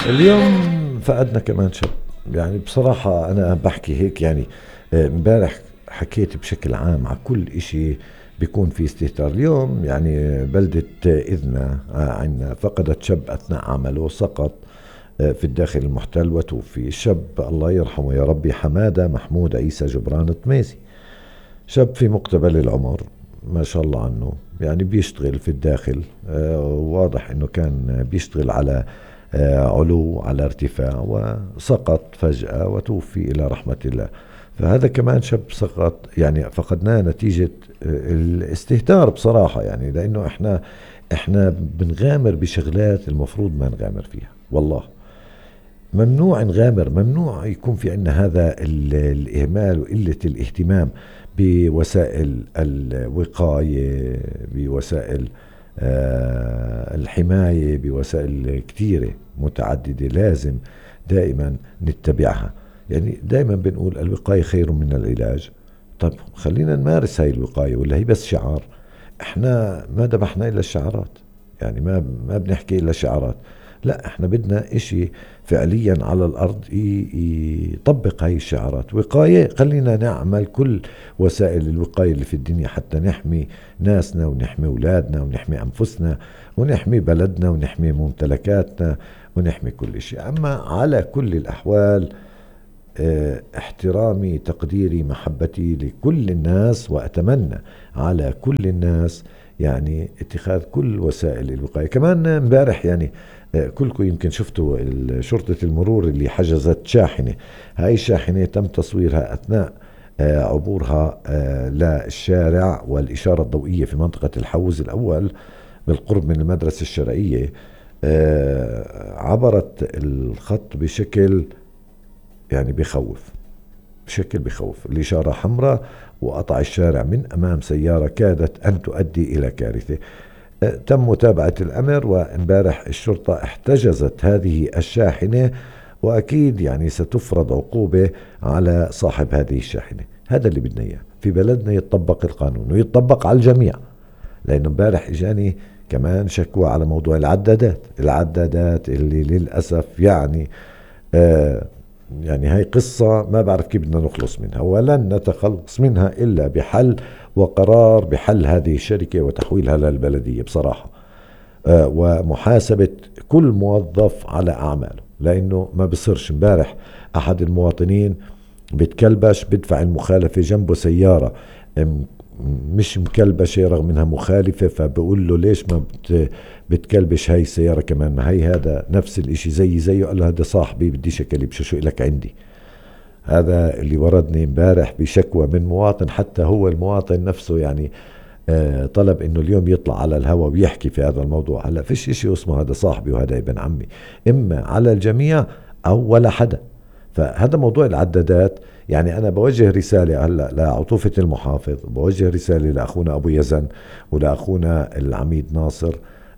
اليوم فقدنا كمان شاب. يعني بصراحة أنا بحكي هيك يعني امبارح حكيت بشكل عام على كل إشي بيكون في استهتار. اليوم يعني بلدة إذنة عنا فقدت شاب أثناء عمله، سقط في الداخل المحتل وتوفي. الشاب الله يرحمه يا ربي حمادة محمود عيسى جبران الطميسي، شاب في مقتبل العمر ما شاء الله عنه، يعني بيشتغل في الداخل. واضح انه كان بيشتغل على علو على ارتفاع، وسقط فجأة وتوفي إلى رحمة الله. فهذا كمان شاب سقط، يعني فقدناه نتيجة الاستهتار بصراحة. يعني لأنه احنا بنغامر بشغلات المفروض ما نغامر فيها. والله ممنوع نغامر، ممنوع يكون في عندنا هذا الإهمال وقلة الاهتمام بوسائل الوقاية، بوسائل الحماية، بوسائل كثيرة متعددة لازم دائما نتبعها. يعني دائما بنقول الوقاية خير من العلاج. طب خلينا نمارس هاي الوقاية، ولا هي بس شعار؟ احنا ما ذبحنا إلا الشعارات، يعني ما بنحكي إلا شعارات. لا، احنا بدنا اشي فعليا على الارض يطبق هاي الشعارات. وقاية، خلينا نعمل كل وسائل الوقاية اللي في الدنيا حتى نحمي ناسنا ونحمي اولادنا ونحمي انفسنا ونحمي بلدنا ونحمي ممتلكاتنا ونحمي كل شيء. اما على كل الاحوال احترامي تقديري محبتي لكل الناس، وأتمنى على كل الناس يعني اتخاذ كل وسائل الوقاية. كمان امبارح يعني كلكم يمكن شفتوا شرطة المرور اللي حجزت شاحنة. هاي الشاحنة تم تصويرها أثناء عبورها للشارع والإشارة الضوئية في منطقة الحوز الأول بالقرب من المدرسة الشرعية. عبرت الخط بشكل يعني بخوف، بشكل بخوف. الإشارة حمراء وقطع الشارع من أمام سيارة كادت أن تؤدي إلى كارثة. تم متابعة الأمر، وإمبارح الشرطة احتجزت هذه الشاحنة، وأكيد يعني ستفرض عقوبة على صاحب هذه الشاحنة. هذا اللي بدنا إياه في بلدنا، يتطبق القانون ويتطبق على الجميع. لأنه امبارح إجاني كمان شكوى على موضوع العدادات اللي للأسف يعني يعني هاي قصة ما بعرف كيف بدنا نخلص منها، ولن نتخلص منها إلا بحل وقرار بحل هذه الشركة وتحويلها للبلدية بصراحة. ومحاسبة كل موظف على أعماله، لأنه ما بصيرش. امبارح أحد المواطنين بتكلبش، بدفع المخالفة جنبه سيارة مش مكلبشة رغم انها مخالفة، فبقول له ليش ما بتكلبش هاي السيارة كمان؟ ما هي هذا نفس الاشي زيه. قال له هذا صاحبي بديش اكلبشه، شو لك عندي؟ هذا اللي وردني امبارح بشكوى من مواطن. حتى هو المواطن نفسه يعني طلب انه اليوم يطلع على الهواء ويحكي في هذا الموضوع. هلا فيش اشي اسمه هذا صاحبي وهذا ابن عمي، اما على الجميع او ولا حدا. فهذا موضوع العدادات. يعني أنا بوجه رسالة هلأ لعطوفة المحافظ، بوجه رسالة لأخونا أبو يزن ولأخونا العميد ناصر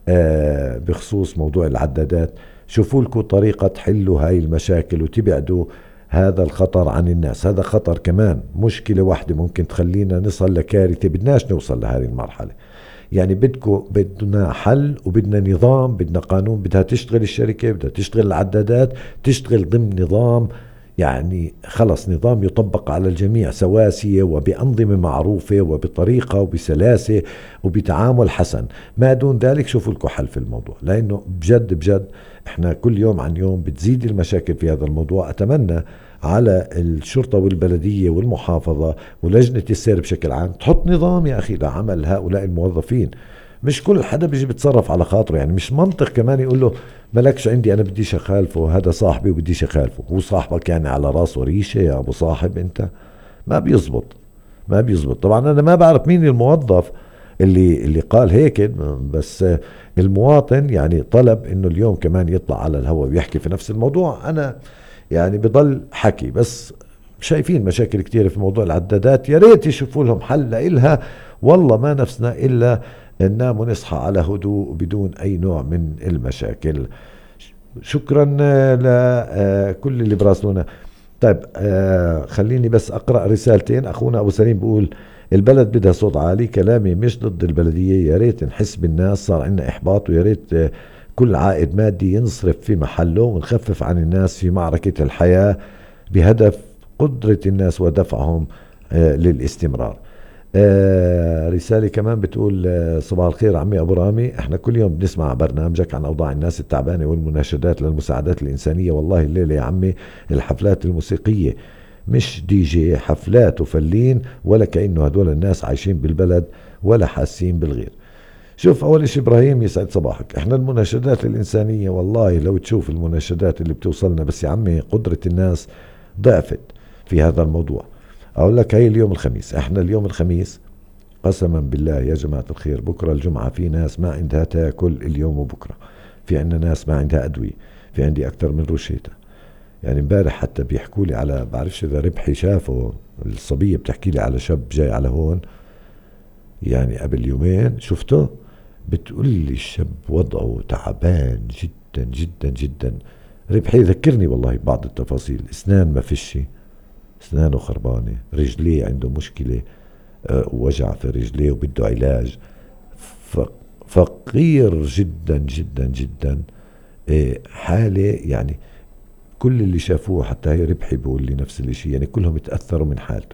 بخصوص موضوع العدادات. شوفوا لكم طريقة تحلوا هاي المشاكل وتبعدوا هذا الخطر عن الناس. هذا خطر كمان، مشكلة واحدة ممكن تخلينا نصل لكارثة. بدناش نوصل لهذه المرحلة. يعني بدنا حل وبدنا نظام، بدنا قانون. بدها تشتغل الشركة، بدها تشتغل العدادات، تشتغل ضمن نظام، يعني خلص نظام يطبق على الجميع سواسية وبأنظمة معروفة وبطريقة وبسلاسة وبتعامل حسن. ما دون ذلك شوفوا لكم حل في الموضوع، لأنه بجد بجد احنا كل يوم عن يوم بتزيد المشاكل في هذا الموضوع. أتمنى على الشرطة والبلدية والمحافظة ولجنة السير بشكل عام تحط نظام يا أخي لعمل هؤلاء الموظفين. مش كل حدا بيجي بيتصرف على خاطره. يعني مش منطق كمان يقول له ملكش عندي، أنا بديش أخالفه، هذا صاحبي وبديش أخالفه. هو صاحبك يعني على راسه ريشة يا أبو صاحب أنت؟ ما بيزبط، ما بيزبط. طبعا أنا ما بعرف مين الموظف اللي قال هيك، بس المواطن يعني طلب إنه اليوم كمان يطلع على الهواء ويحكي في نفس الموضوع. أنا يعني بضل حكي، بس شايفين مشاكل كتير في موضوع العدادات. يا ريت يشوفوا لهم حل لإلها. والله ما نفسنا إلا ننام ونصحى على هدوء بدون أي نوع من المشاكل. شكرا لكل اللي براسلونا. طيب خليني بس أقرأ رسالتين. أخونا أبو سليم بيقول البلد بدها صوت عالي، كلامي مش ضد البلدية، يا ريت نحس بالناس، صار عندنا إحباط، ويا ريت كل عائد مادي ينصرف في محله، ونخفف عن الناس في معركة الحياة بهدف قدرة الناس ودفعهم للاستمرار. رسالة كمان بتقول صباح الخير عمي أبو رامي، احنا كل يوم بنسمع برنامجك عن أوضاع الناس التعبانة والمناشدات للمساعدات الإنسانية. والله الليلة يا عمي الحفلات الموسيقية مش دي جي، حفلات وفلين، ولا كأنه هدول الناس عايشين بالبلد ولا حاسين بالغير. شوف أول شيء إبراهيم يسعد صباحك، احنا المناشدات الإنسانية والله لو تشوف المناشدات اللي بتوصلنا، بس يا عمي قدرة الناس ضعفت في هذا الموضوع. أقول لك هاي اليوم الخميس، احنا اليوم الخميس قسما بالله يا جماعة الخير بكرة الجمعة في ناس ما عندها تاكل اليوم وبكرة، في عندنا ناس ما عندها أدوية، في عندي أكتر من روشيتا. يعني امبارح حتى بيحكوا لي على، بعرفش إذا ربحي شافه، الصبية بتحكي لي على شاب جاي على هون يعني قبل يومين شفته، بتقول لي الشاب وضعه تعبان جدا جدا جدا. ربحي ذكرني والله بعض التفاصيل، اسنان ما فيش، اسنانه خربانة، رجليه عنده مشكلة، وجع في رجليه وبده علاج، فقير جدا جدا جدا، حالة يعني كل اللي شافوه حتى هي ربحي بيقول لي نفس الشيء، يعني كلهم يتأثروا من حالته.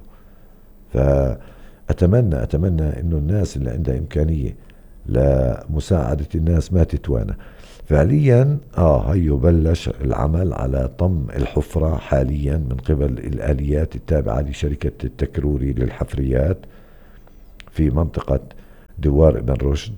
فأتمنى إنه الناس اللي عندها إمكانية لمساعدة الناس ما تتوانى فعليا. هيو بلش العمل على طم الحفرة حاليا من قبل الآليات التابعة لشركة التكروري للحفريات في منطقة دوار ابن رشد.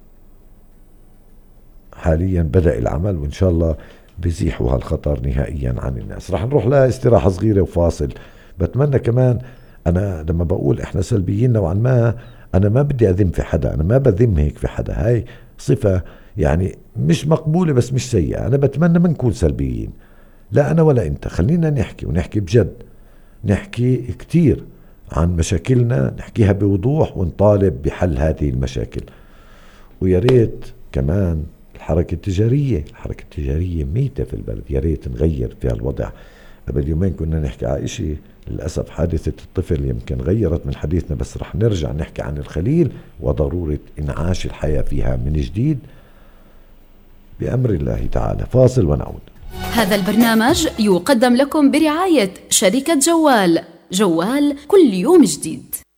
حاليا بدأ العمل وإن شاء الله بيزيحوا هالخطر نهائيا عن الناس. رح نروح لاستراحة صغيرة وفاصل. بتمنى كمان، أنا لما بقول إحنا سلبيين نوعا ما، أنا ما بدي أذم في حدا، أنا ما بذم هيك في حدا، هاي صفة يعني مش مقبولة بس مش سيئة. أنا بتمنى ما نكون سلبيين، لا أنا ولا أنت، خلينا نحكي ونحكي بجد، نحكي كتير عن مشاكلنا، نحكيها بوضوح ونطالب بحل هذه المشاكل. ويا ريت كمان الحركة التجارية ميتة في البلد، يا ريت نغير في الوضع. قبل يومين كنا نحكي على إشي، للأسف حادثة الطفل يمكن غيرت من حديثنا، بس رح نرجع نحكي عن الخليل وضرورة إنعاش الحياة فيها من جديد بأمر الله تعالى. فاصل ونعود. هذا البرنامج يقدم لكم برعاية شركة جوال كل يوم جديد.